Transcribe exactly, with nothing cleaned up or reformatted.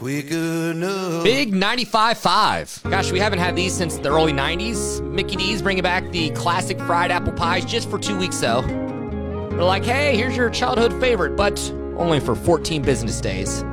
Quick enough. Big ninety-five five. Gosh, we haven't had these since the early nineties. Mickey D's bringing back the classic fried apple pies just for two weeks, though. They're like, hey, here's your childhood favorite, but only for fourteen business days.